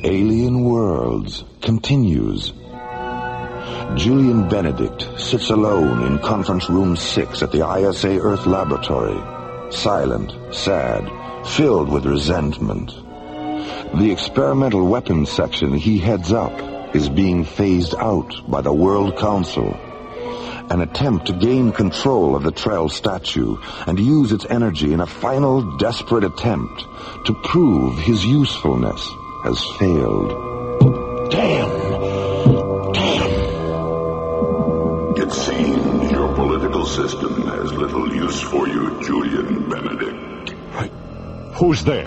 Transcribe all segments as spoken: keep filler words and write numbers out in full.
Alien Worlds continues. Julian Benedict sits alone in conference room six at the I S A Earth laboratory, silent, sad, filled with resentment. The experimental weapons section he heads up is being phased out by the World Council. An attempt to gain control of the Trell statue and use its energy in a final desperate attempt to prove his usefulness has failed. Damn! Damn! It seems your political system has little use for you, Julian Benedict. Right. Who's there?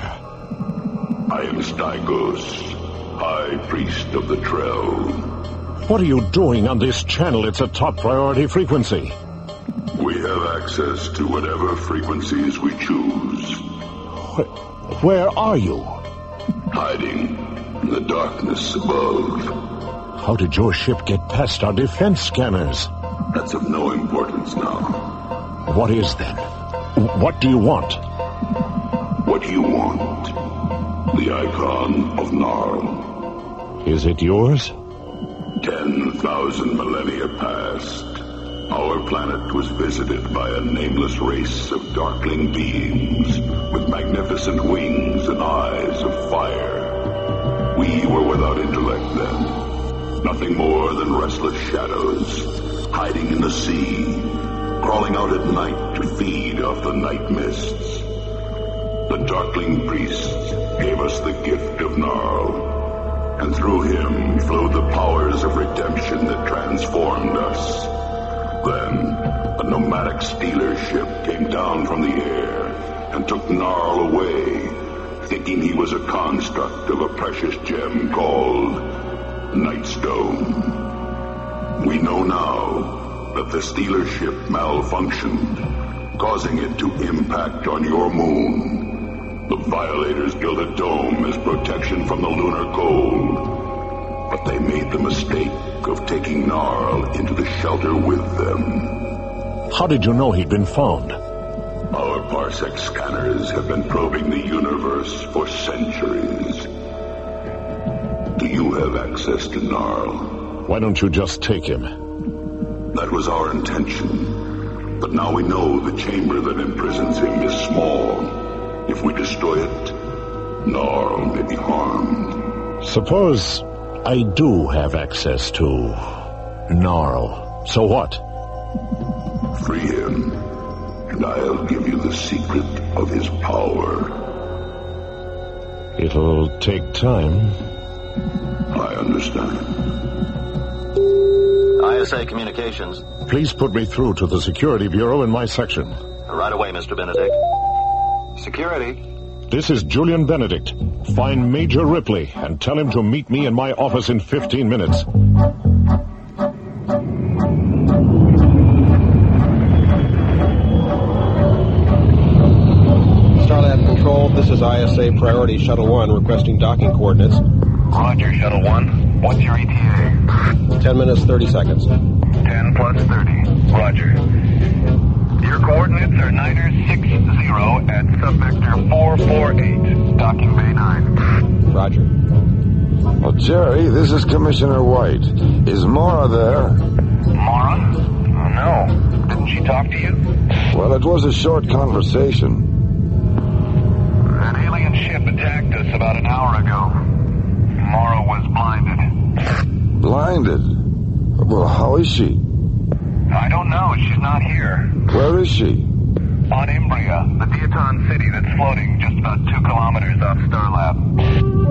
I am Stygos, High Priest of the Trell. What are you doing on this channel? It's a top priority frequency. We have access to whatever frequencies we choose. Where, where are you? Hiding in the darkness above. How did your ship get past our defense scanners? That's of no importance now. What is then? What do you want? What do you want? The icon of Gnarl. Is it yours? Ten thousand millennia passed. Our planet was visited by a nameless race of darkling beings with magnificent wings and eyes of fire. We were without intellect then. Nothing more than restless shadows, hiding in the sea, crawling out at night to feed off the night mists. The Darkling Priest gave us the gift of Gnarl, and through him flowed the powers of redemption that transformed us. Then, a nomadic stealer ship came down from the air and took Gnarl away, thinking he was a construct of a precious gem called Nightstone. We know now that the stealer ship malfunctioned, causing it to impact on your moon. The violators built a dome as protection from the lunar cold, but they made the mistake of taking Gnarl into the shelter with them. How did you know he'd been found? Our parsec scanners have been probing the universe for centuries. Do you have access to Gnarl? Why don't you just take him? That was our intention, but now we know the chamber that imprisons him is small. If we destroy it, Gnarl may be harmed. Suppose I do have access to Gnarl. So what? Free him, and I'll give you the secret of his power. It'll take time. I understand. I S A Communications. Please put me through to the Security Bureau in my section. Right away, Mister Benedict. Security. This is Julian Benedict. Find Major Ripley and tell him to meet me in my office in fifteen minutes. Starlab Control, this is I S A Priority Shuttle one requesting docking coordinates. Roger, Shuttle one. What's your E T A? ten minutes, thirty seconds. ten plus thirty. Roger. Your coordinates are niner six zero at subvector four four eight, docking bay nine. Roger. Well, Jerry, this is Commissioner White. Is Mora there? Mora? Oh, no. Didn't she talk to you? Well, it was a short conversation. An alien ship attacked us about an hour ago. Mora was blinded. Blinded? Well, how is she? I don't know. She's not here. Where is she? On Imbria, the Diaton city that's floating just about two kilometers off Starlab.